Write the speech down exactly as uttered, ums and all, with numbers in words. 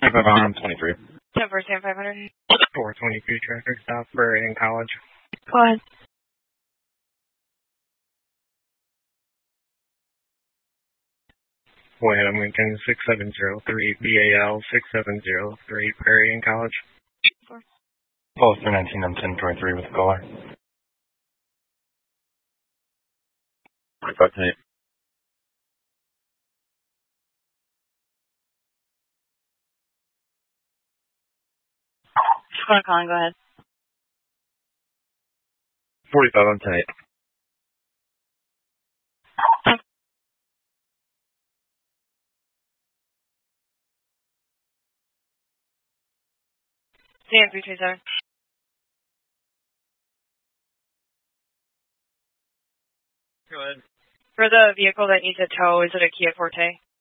five on twenty-three. ten four, Sam five hundred. four twenty-three traffic stop for in college. Go ahead. Wyndham Lincoln six seven zero three, B A L six seven zero three, Prairie in college. Oh, three nineteen on ten twenty-three with the caller. forty-five ten eight. Just going to call and go ahead. forty-five on ten eight. Sam three two seven. Go ahead. For the vehicle that needs a tow, is it a Kia Forte?